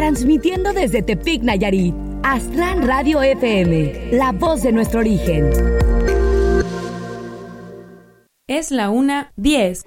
Transmitiendo desde Tepic, Nayarit. Astran Radio FM, la voz de nuestro origen. Es la 1:10.